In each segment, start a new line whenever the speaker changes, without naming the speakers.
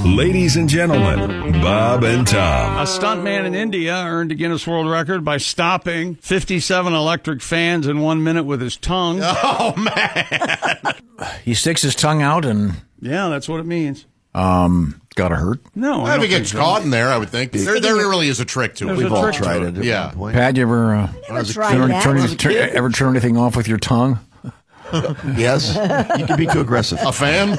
Ladies and gentlemen, Bob and Tom.
A stuntman in India earned a Guinness World Record by stopping 57 electric fans in 1 minute with his tongue.
Oh, man.
He sticks his tongue out and...
Yeah, that's what it means.
Got hurt?
No,
If he gets caught in there, I would think. There really is a trick to it.
We've all
tried it.
Yeah.
Pat, you ever
Never
turn anything off with your tongue?
Yes. You can be too aggressive.
A fan?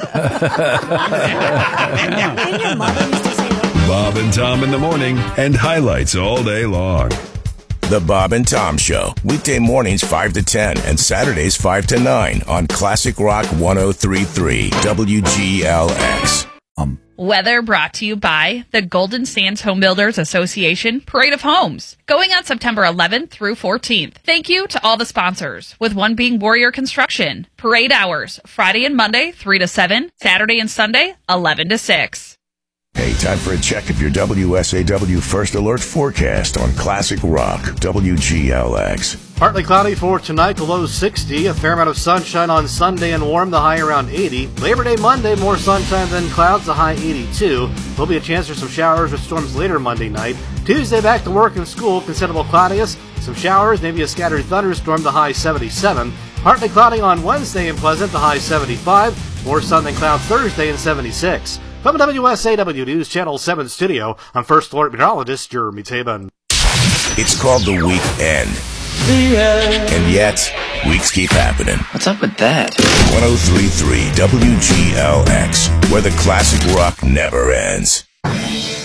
And your mother used to say that.
Bob and Tom in the morning and highlights all day long.
The Bob and Tom Show, weekday mornings 5 to 10 and Saturdays 5 to 9 on Classic Rock 103.3 WGLX.
Weather brought to you by the Golden Sands Home Builders Association Parade of Homes, going on September 11th through 14th. Thank you to all the sponsors, with one being Warrior Construction. Parade hours, Friday and Monday, 3 to 7, Saturday and Sunday, 11 to 6.
Hey, time for a check of your WSAW First Alert forecast on Classic Rock WGLX.
Partly cloudy for tonight, the low 60. A fair amount of sunshine on Sunday and warm, the high around 80. Labor Day Monday, more sunshine than clouds, the high 82. There'll be a chance for some showers or storms later Monday night. Tuesday, back to work and school, considerable cloudiness. Some showers, maybe a scattered thunderstorm, the high 77. Partly cloudy on Wednesday and pleasant, the high 75. More sun than cloud Thursday and 76. From the WSAW News Channel 7 studio, I'm First Alert Meteorologist Jeremy Tabin.
It's called the weekend. And yet, weeks keep happening.
What's up with that?
103.3 WGLX, where the classic rock never ends.